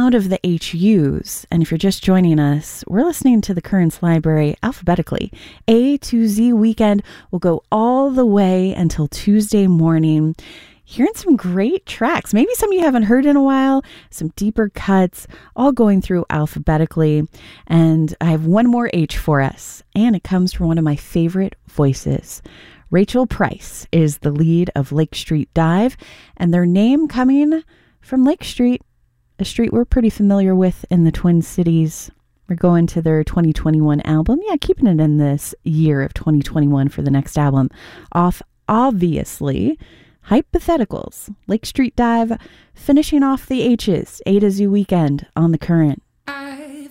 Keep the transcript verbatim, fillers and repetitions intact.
out of the H Us, and if you're just joining us, we're listening to the Currents Library alphabetically. A to Z weekend will go all the way until Tuesday morning. Hearing some great tracks, maybe some you haven't heard in a while, some deeper cuts, all going through alphabetically. And I have one more H for us, and it comes from one of my favorite voices. Rachel Price is the lead of Lake Street Dive, and their name coming from Lake Street, a street we're pretty familiar with in the Twin Cities. We're going to their twenty twenty-one album. Yeah, keeping it in this year of twenty twenty-one for the next album. Off, obviously, Hypotheticals. Lake Street Dive finishing off the H's, A to Z weekend on the Current. I